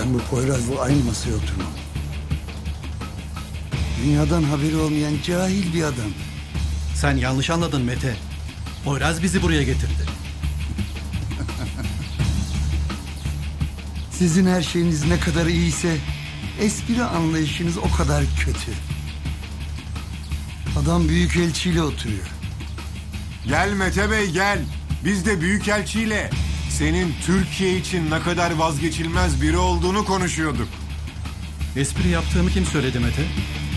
Ben bu Poyraz'la aynı masaya oturmam. Dünyadan haberi olmayan cahil bir adam. Sen yanlış anladın Mete. Poyraz bizi buraya getirdi. Sizin her şeyiniz ne kadar iyiyse espri anlayışınız o kadar kötü. Adam büyükelçiyle oturuyor. Gel Mete Bey gel. Biz de büyükelçiyle senin Türkiye için ne kadar vazgeçilmez biri olduğunu konuşuyorduk. Espri yaptığımı kim söyledi Mete?